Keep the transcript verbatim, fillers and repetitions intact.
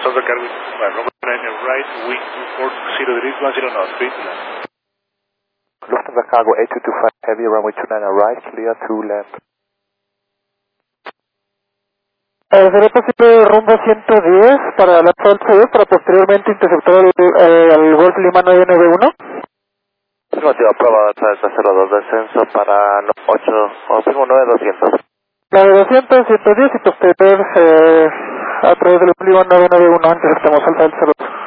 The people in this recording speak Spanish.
stop the car with uh, Robert nine right, wing two four zero degrees, one zero knots, three to land. Lufthansa Cargo eight two two five, heavy runway two nine right, clear to land. Eh, ¿Sería posible rumbo ciento diez para la Sol para posteriormente interceptar el, eh, al Golf Lima nueve nueve uno? Afirmativo, aprobado, Delta cero dos, descenso para ocho, o firmo nueve doscientos. La de doscientos, ciento diez y posterior eh, a través del Lima nueve nueve uno, interceptamos Alfa del cero dos.